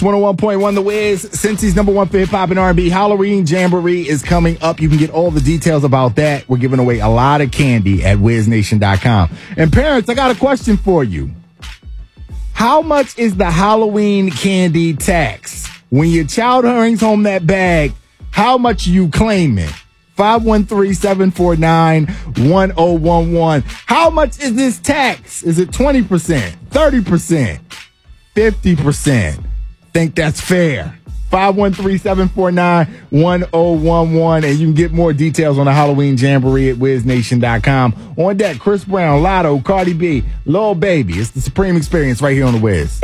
101.1 The Wiz, Cincy's number one for hip-hop and R&B. Halloween Jamboree is coming up. You can get all the details about that. We're giving away a lot of candy at WizNation.com. And parents, I got a question for you. How much is the Halloween candy tax? When your child brings home that bag, how much are you claiming? 513-749-1011. How much is this tax? Is it 20%, 30%, 50%? Think that's fair? 513-749-1011. And you can get more details on the Halloween Jamboree at WizNation.com. On deck, Chris Brown, Lotto, Cardi B, Lil Baby. It's the Supreme Experience right here on The Wiz.